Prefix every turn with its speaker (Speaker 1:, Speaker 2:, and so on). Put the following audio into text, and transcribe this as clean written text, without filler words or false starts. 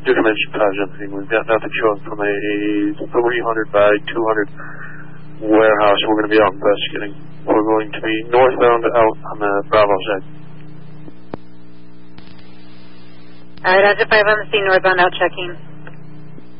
Speaker 1: Duke Dimension Power Jumping. We've got nothing showing from a 300 by 200 warehouse. We're going to be out investigating. We're going to be northbound out on the Bravo side.
Speaker 2: Alright, Roger 5 on the scene, northbound out checking.